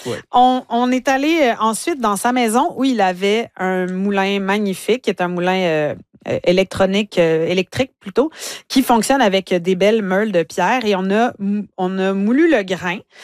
Oui. On est allé ensuite dans sa maison où il avait un moulin magnifique, qui est un moulin électrique plutôt, qui fonctionne avec des belles meules de pierre et on a moulu le grain.